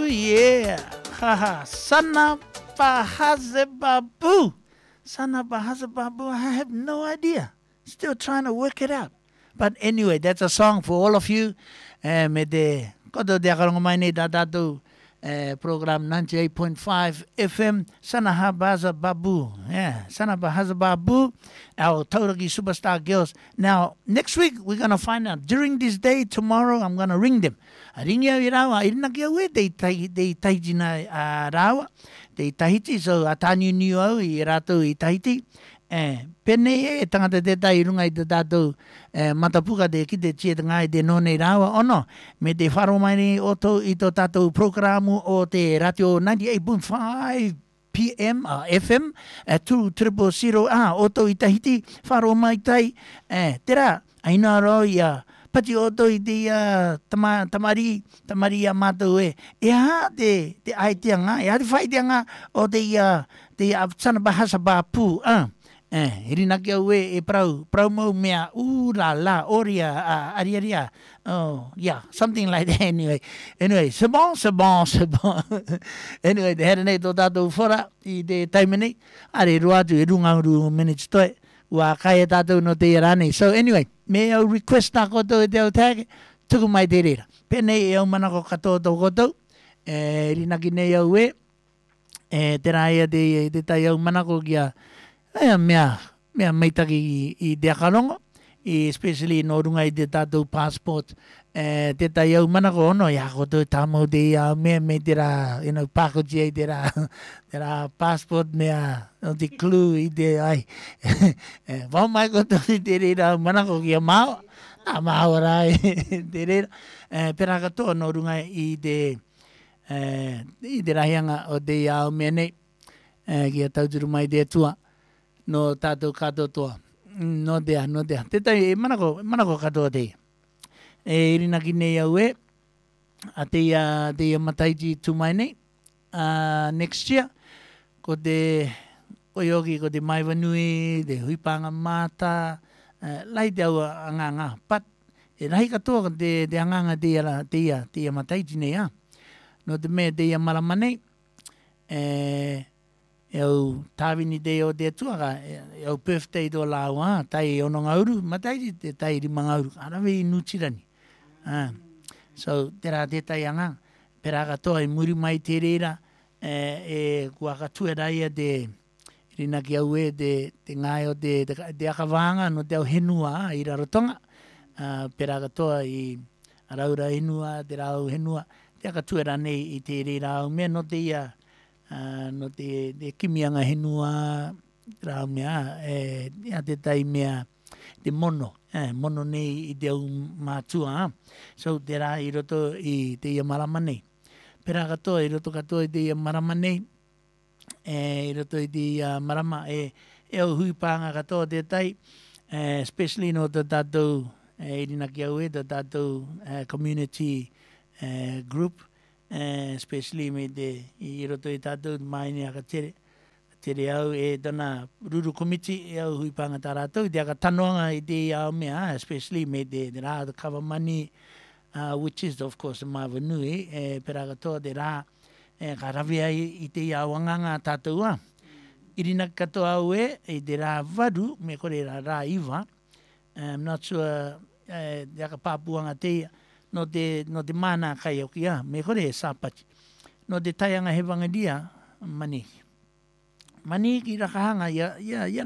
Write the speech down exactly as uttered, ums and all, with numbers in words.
yeah. Haha. Sana Bahazababu. Sana Bahazababu. I have no idea. Still trying to work it out. But anyway, that's a song for all of you. Eh, me de kodo de akarong mai ni dadado eh, program ninety-eight point five F M. Sana Bahazababu. Yeah, Sana Bahazababu. Our Tauragi Superstar Girls. Now, next week, we're going to find out. During this day, tomorrow, I'm going to ring them. I ring you, Irawa. I didn't get away. They Tahiti Rawa. They Tahiti. So, Atani Niu, Irato, Tahiti. Pene e tangata te tai runga I te tātou matapuka de ki te tia ngai de none rawa ono. Me te wharo mai ni o tō I tō tātou programu o te ratio ninety-eight point five P M uh, F M uh, two triple zero ah oto I Tahiti wharo mai tai eh tera aina ro ia pati oto I te uh, tama, tamari tamari a mātou e e ha te te ai te anga e ha te whai te anga o te uh, te uh, Sana Bahazababu ah eh irina ki au e e prau prau mau mea u la la oria uh, ariaria oh yeah something like that anyway anyway c'est bon c'est bon c'est bon anyway the head to tato fora I de taimeni are roa tu runga ru minutes to wa kai tato no te rani so anyway me au request na ko to te tag tuku mai te rera pene e au mana ko kato to ko to eh irina ki nei au e eh te raia de de tai au mana ko kia Eh, mea, mea meitaki I, I te akalongo, I especially no runga I te tātou passport, eh, te tai au mana ko ono, ia ko tō tāmau te ia mea me te rā, you know, pākoji ai te rā, te rā passport mea, o te clue I te ai. eh, Wau mai ko tō te rira mana ko kia māo, nā māo rai, te rira. Eh, pera katoa no runga I te, eh, I te rahianga o te ia mea nei, eh, kia tauturu mai te tua. No tātou katoa toa. No dea, no dea. Te tai, e manako, manako katoa te. E irina ki nei au e, a te ia, te ia mataiti tumai nei, uh, next year, ko te oioki, ko te maiwanui, te huipanga mata, uh, lai te au anganga. But, e rahi katoa ko te, te anganga te ia, te ia, te ia mataiti nei, ha. No te mea te ia marama nei, e... E au tāwini te o te tuaka, e au birthday tō lau, ha, tai ono ngauru, matai te tai rima ngauru, arawe I nutirani. Ah. So, tera te tai anga, pera katoa I muri mai te reira, e, e kua katua raia te, rina ki au e, te, te ngai o te, te, te akawanga, no te au henua, I rarotonga, uh, pera katoa I araura henua, te rau henua, te akatua ra nei I te reira au mea, no te ia, Uh, no te, te kimianga henua rau mea, e, ea te tai mea te mono, eh, mono nei I te au mātua. So te rā I roto I te ia marama nei. Pera katoa I roto katoa I te ia marama nei, e, I roto I te ia marama e, e au huipanga katoa te tai, eh, especially no te tātou, e, irina ki au e, te tātou uh, community uh, group, Uh, especially me te I roto I tātou mai ni aka tere tere au e tana ruru komiti e au huipanga tā rātou te aka tanoanga I te au mea especially me te, te rā the cover money uh, which is of course the Maiwanui e pera katoa te rā e ka rawi ai I te au anganga tātou a irina katoa au e I te rā varu me kore rā rā iwa I'm not sure uh, te aka pāpuanga te no te no te mana kai o kia me kore sapati no te taianga he wangadia mani mani ki rakahanga ya ya ya